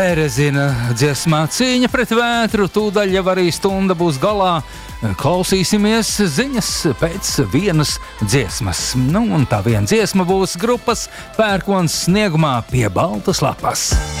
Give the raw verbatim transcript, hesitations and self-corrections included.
Erezina dziesmā cīņa pret vētru, tūdaļ jau arī stunda būs galā. Klausīsimies ziņas pēc vienas dziesmas. Nu, un tā viena dziesma būs grupas Pērkons sniegumā pie baltas lapas.